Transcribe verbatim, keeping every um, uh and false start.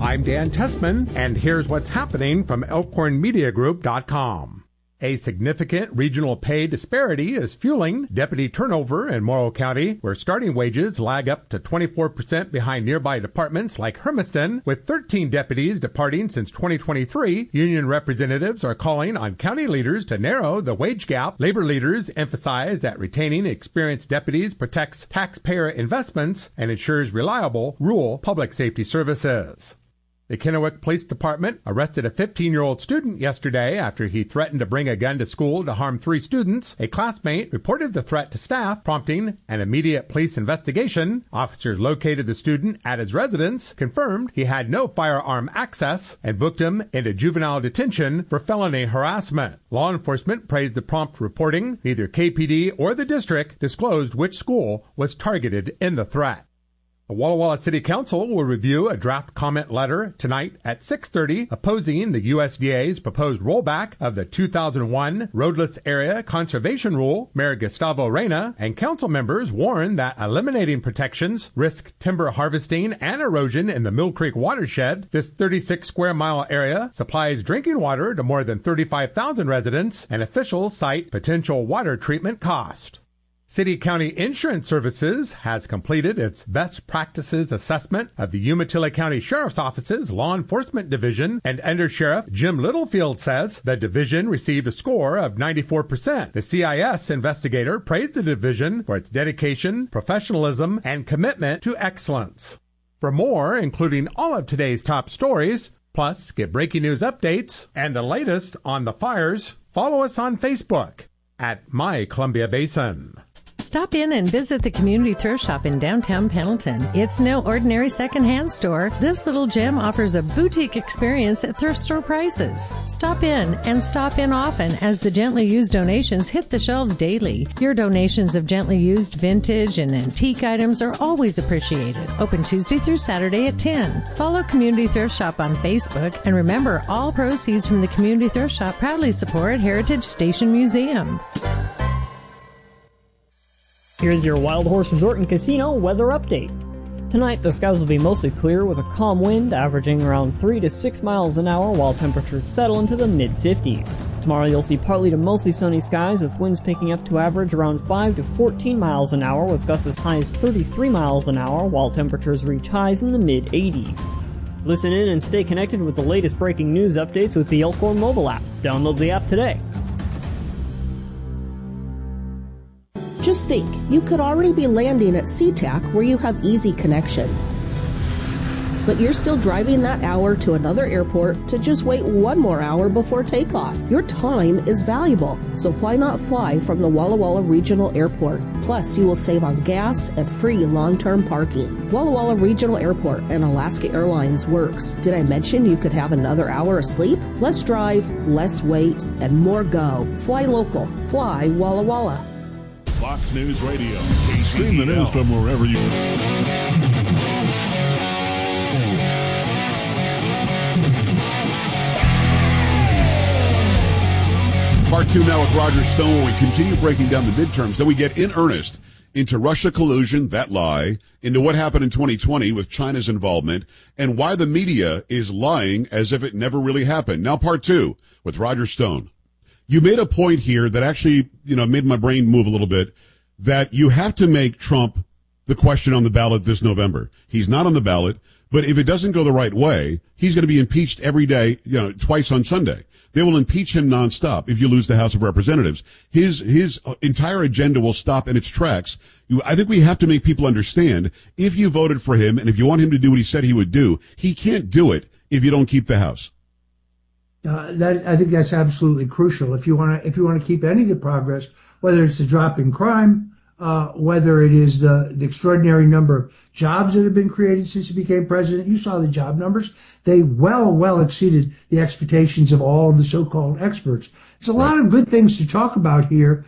I'm Dan Tessman, and here's what's happening from elkhorn media group dot com. A significant regional pay disparity is fueling deputy turnover in Morrow County, where starting wages lag up to twenty-four percent behind nearby departments like Hermiston. With thirteen deputies departing since twenty twenty-three, union representatives are calling on county leaders to narrow the wage gap. Labor leaders emphasize that retaining experienced deputies protects taxpayer investments and ensures reliable rural public safety services. The Kennewick Police Department arrested a fifteen-year-old student yesterday after he threatened to bring a gun to school to harm three students. A classmate reported the threat to staff, prompting an immediate police investigation. Officers located the student at his residence, confirmed he had no firearm access, and booked him into juvenile detention for felony harassment. Law enforcement praised the prompt reporting. Neither K P D or the district disclosed which school was targeted in the threat. The Walla Walla City Council will review a draft comment letter tonight at six thirty opposing the U S D A's proposed rollback of the two thousand one Roadless Area Conservation Rule. Mayor Gustavo Reyna and council members warn that eliminating protections risk timber harvesting and erosion in the Mill Creek watershed. This thirty-six square mile area supplies drinking water to more than thirty-five thousand residents, and officials cite potential water treatment cost. City County Insurance Services has completed its best practices assessment of the Umatilla County Sheriff's Office's Law Enforcement Division, and Under Sheriff Jim Littlefield says the division received a score of ninety-four percent. The C I S investigator praised the division for its dedication, professionalism, and commitment to excellence. For more, including all of today's top stories, plus get breaking news updates and the latest on the fires, follow us on Facebook at My Columbia Basin. Stop in and visit the Community Thrift Shop in downtown Pendleton. It's no ordinary secondhand store. This little gem offers a boutique experience at thrift store prices. Stop in and stop in often, as the gently used donations hit the shelves daily. Your donations of gently used vintage and antique items are always appreciated. Open Tuesday through Saturday at ten. Follow Community Thrift Shop on Facebook, and remember, all proceeds from the Community Thrift Shop proudly support Heritage Station Museum. Here's your Wild Horse Resort and Casino weather update. Tonight, the skies will be mostly clear with a calm wind averaging around three to six miles an hour, while temperatures settle into the mid fifties. Tomorrow, you'll see partly to mostly sunny skies with winds picking up to average around five to fourteen miles an hour, with gusts as high as thirty-three miles an hour, while temperatures reach highs in the mid eighties. Listen in and stay connected with the latest breaking news updates with the Elkhorn mobile app. Download the app today. Just think, you could already be landing at SeaTac, where you have easy connections. But you're still driving that hour to another airport to just wait one more hour before takeoff. Your time is valuable, so why not fly from the Walla Walla Regional Airport? Plus, you will save on gas and free long-term parking. Walla Walla Regional Airport and Alaska Airlines works. Did I mention you could have another hour of sleep? Less drive, less wait, and more go. Fly local. Fly Walla Walla. Fox News Radio. Stream the news from wherever you... Part two now with Roger Stone, where we continue breaking down the midterms. Then we get in earnest into Russia collusion, that lie, into what happened in twenty twenty with China's involvement, and why the media is lying as if it never really happened. Now part two with Roger Stone. You made a point here that actually, you know, made my brain move a little bit, that you have to make Trump the question on the ballot this November. He's not on the ballot, but if it doesn't go the right way, he's going to be impeached every day, you know, twice on Sunday. They will impeach him nonstop if you lose the House of Representatives. His, his entire agenda will stop in its tracks. You, I think we have to make people understand, if you voted for him and if you want him to do what he said he would do, he can't do it if you don't keep the House. Uh, that, I think that's absolutely crucial. If you want to, if you want to keep any of the progress, whether it's the drop in crime, uh, whether it is the, the extraordinary number of jobs that have been created since he became president. You saw the job numbers. They well, well exceeded the expectations of all of the so-called experts. There's a lot of good things to talk about here.